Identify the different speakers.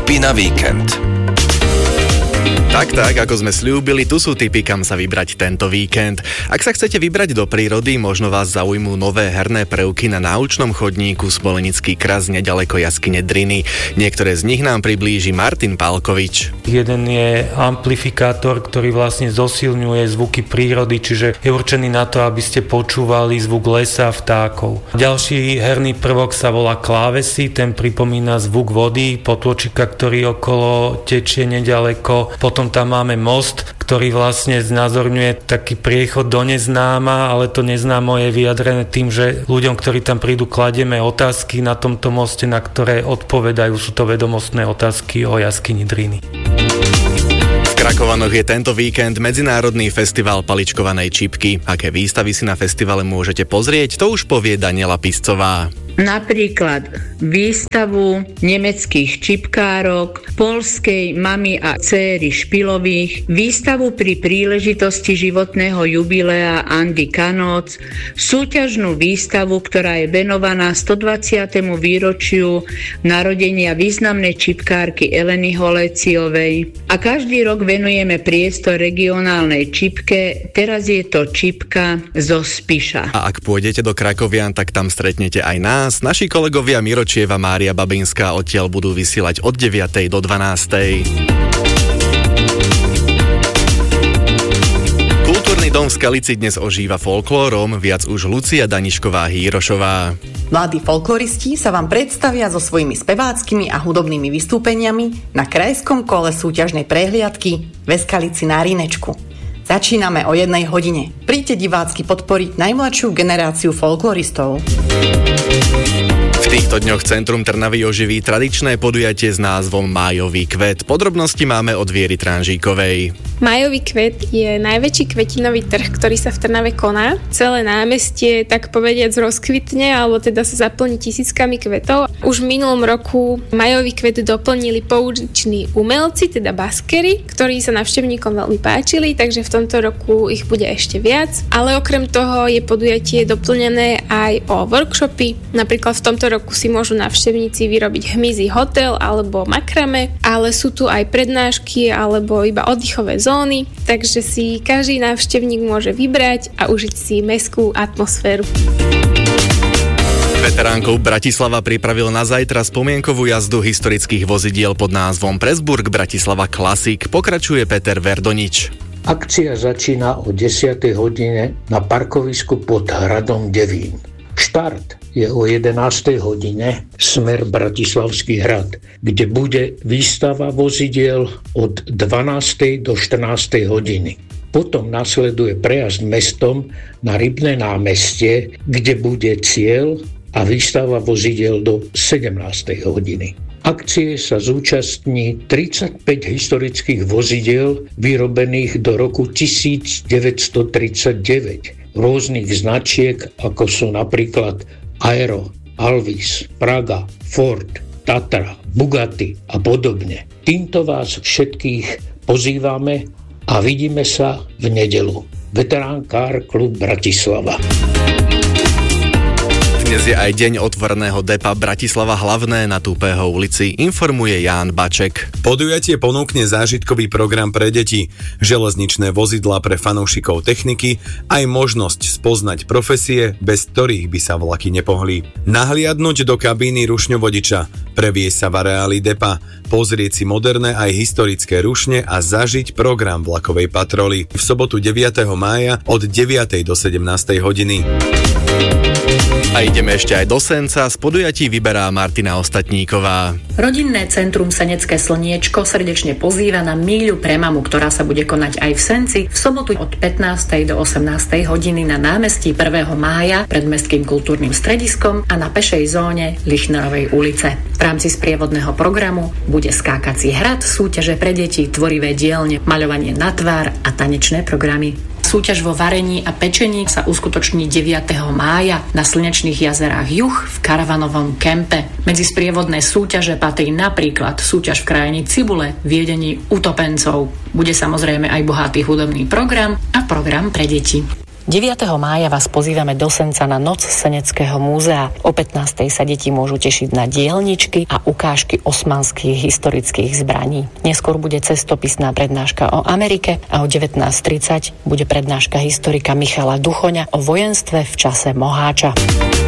Speaker 1: Tipy na víkend. Tak, ako sme sľúbili, tu sú tipy, kam sa vybrať tento víkend. Ak sa chcete vybrať do prírody, možno vás zaujmú nové herné prvky na náučnom chodníku Smolenický kras nedaleko jaskyne Driny. Niektoré z nich nám priblíži Martin Pálkovič.
Speaker 2: Jeden je amplifikátor, ktorý vlastne zosilňuje zvuky prírody, čiže je určený na to, aby ste počúvali zvuk lesa a vtákov. Ďalší herný prvok sa volá klávesy, ten pripomína zvuk vody, potôčika, ktorý okolo tečie nedaleko. Potom tam máme most, ktorý vlastne znázorňuje taký priechod do neznáma, ale to neznámo je vyjadrené tým, že ľuďom, ktorí tam prídu, kladieme otázky na tomto moste, na ktoré odpovedajú. Sú to vedomostné otázky o jaskyni Driny.
Speaker 1: V Krakovanoch je tento víkend Medzinárodný festival paličkovanej čipky. Aké výstavy si na festivale môžete pozrieť, to už povie Daniela Piscová.
Speaker 3: Napríklad výstavu nemeckých čipkárok, poľskej mamy a céry Špilových, výstavu pri príležitosti životného jubilea Andy Kanoc, súťažnú výstavu, ktorá je venovaná 120. výročiu narodenia významnej čipkárky Eleny Holéciovej. A každý rok venujeme priestor regionálnej čipke, teraz je to čipka zo Spiša.
Speaker 1: A ak pôjdete do Krakovian, tak tam stretnete aj nás. Naši kolegovia Miročieva, Mária Babinská odtiaľ budú vysielať od 9. do 12. Kultúrny dom v Skalici dnes ožíva folklórom, viac už Lucia Danišková-Hýrošová.
Speaker 4: Mladí folkloristi sa vám predstavia so svojimi speváckými a hudobnými vystúpeniami na krajskom kole súťažnej prehliadky ve Skalici na Rínečku. Začíname o 1 hodine. Príďte divácky podporiť najmladšiu generáciu folkloristov.
Speaker 1: V týchto dňoch Centrum Trnavy oživí tradičné podujatie s názvom Májový kvet. Podrobnosti máme od Viery Tranžíkovej.
Speaker 5: Májový kvet je najväčší kvetinový trh, ktorý sa v Trnave koná. Celé námestie, tak povediac, rozkvitne, alebo teda sa zaplní tisíckami kvetov. Už v minulom roku Májový kvet doplnili pouliční umelci, teda baskery, ktorí sa návštevníkom veľmi páčili, takže v tomto roku ich bude ešte viac. Ale okrem toho je podujatie doplnené aj o workshopy. Napríklad v tomto roku si môžu návštevníci vyrobiť hmyzí hotel alebo makrame, ale sú tu aj prednášky alebo iba oddychové zóny, takže si každý návštevník môže vybrať a užiť si mestskú atmosféru.
Speaker 1: Veteránkov Bratislava pripravil na zajtra spomienkovú jazdu historických vozidiel pod názvom Pressburg Bratislava Classic. Pokračuje Peter Verdonič.
Speaker 6: Akcia začína o 10. hodine na parkovisku pod hradom Devín. Štart je o 11. hodine smer Bratislavský hrad, kde bude výstava vozidiel od 12. do 14. hodiny. Potom nasleduje prejazd mestom na Rybné námestie, kde bude cieľ a výstava vozidiel do 17. hodiny. Akcie sa zúčastní 35 historických vozidiel vyrobených do roku 1939. Rôznych značiek, ako sú napríklad Aero, Alvis, Praga, Ford, Tatra, Bugatti a podobne. Týmto vás všetkých pozývame a vidíme sa v nedeľu. Veteránkár klub Bratislava.
Speaker 1: Dnes je aj deň otvoreného depa Bratislava Hlavné na Tupého ulici, informuje Ján Baček.
Speaker 7: Podujatie ponúkne zážitkový program pre deti, železničné vozidlá pre fanúšikov techniky, aj možnosť spoznať profesie, bez ktorých by sa vlaky nepohli. Nahliadnúť do kabíny rušňovodiča, previesť sa v areáli depa, pozrieť si moderné aj historické rušne a zažiť program vlakovej patroly. V sobotu 9. mája od 9. do 17. hodiny.
Speaker 1: A ideme ešte aj do Senca, z podujatí vyberá Martina Ostatníková.
Speaker 8: Rodinné centrum Senecké slniečko srdečne pozýva na Míľu pre mamu, ktorá sa bude konať aj v Senci v sobotu od 15. do 18. hodiny na námestí 1. mája pred Mestským kultúrnym strediskom a na pešej zóne Lichnerovej ulice. V rámci sprievodného programu bude skákací hrad, súťaže pre deti, tvorivé dielne, maľovanie na tvár a tanečné programy. Súťaž vo varení a pečení sa uskutoční 9. mája na Slnečných jazerách Juh v karavanovom kempe. Medzi sprievodné súťaže patrí napríklad súťaž v krajine cibule v jedení utopencov. Bude samozrejme aj bohatý hudobný program a program pre deti. 9. mája vás pozývame do Senca na Noc Seneckého múzea. O 15. sa deti môžu tešiť na dielničky a ukážky osmanských historických zbraní. Neskôr bude cestopisná prednáška o Amerike a o 19:30 bude prednáška historika Michala Duchoňa o vojenstve v čase Moháča.